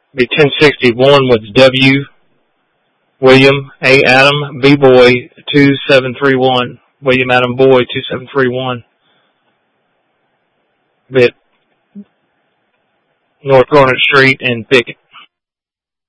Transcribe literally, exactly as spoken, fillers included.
Be ten sixty-one with W. William A. Adam B. Boy two seven three one. William Adam Boy two seven three one. Be at North Garnet Street and Pickett.